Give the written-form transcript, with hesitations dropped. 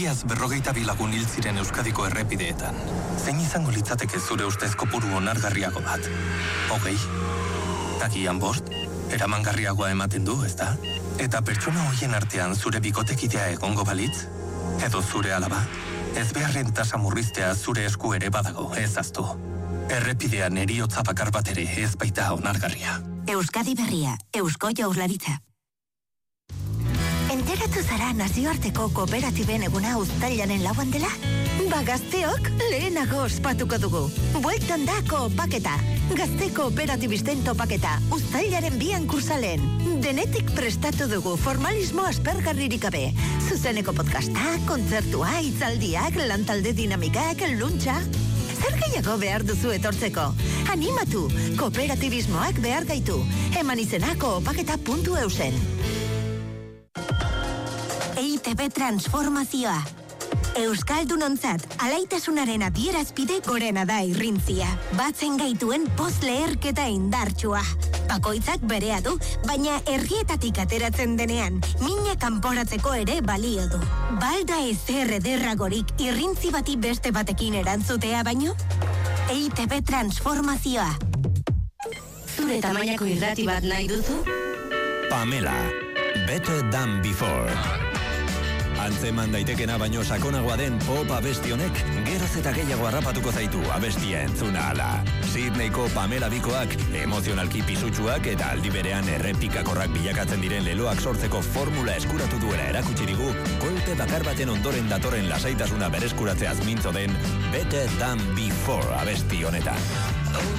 Iaz 42 lagun hil ziren Euskadiko errepideetan. Zein izango litzateke zure ustez kopuru onargarriago bat? 20? Tagian 5? Eramangarriagoa ematen du, ezta? Eta pertsona hoien artean zure bikotekidea egongo balitz? Edo zure alaba? Ez beharren tasa murriztea zure esku ere badago, ez aztu. Errepidean heriotza bakar bat ere ez baita onargarria. Euskadi Berria, Eusko Jaurlaritza. Enteratu zara nazioarteko kooperatiben eguna uztailaren 4 dela? Gazteok lehenago ospatuko dugu. Bueltan da Koopaketa. Gazte kooperatibisten topaketa. Uztailaren 2 kursalen. Denetik prestatu dugu formalismo aspergarririk gabe. Zuzeneko podcasta, kontzertua, hitzaldiak, lantalde dinamikak, luntxa. Zer gehiago behar duzu etortzeko? Animatu! Kooperatibismoak behar gaitu. Eman izena koopaketa.eusen. EITB transformazioa. Euskaldunontzat, alaitasunaren adierazpide gorena da irrintzia. Batzen gaituen poz leherketa indartsua. Bakoitzak berea du, baina herrietatik ateratzen denean, mina kanporatzeko ere balio du. Balda ezer ederragorik irrintzi bati beste batekin erantzutea baino? EITB transformazioa. Zure tamainako irrati bat nahi duzu? Pamela. Better than before. Antzeman daitekena baino sakonagoa den pop abesti honek geroz eta gehiago harrapatuko zaitu abestia entzuna ala. Sydneyko Pamela bikoak emozionalki pisutsuak eta aldi berean errepikakorrak bilakatzen diren leloak sortzeko formula eskuratu duela erakutsi digu, kolpe bakar baten ondoren datorren lasaitasuna bereskuratzeaz mintzo den Better Than Before abesti honetan.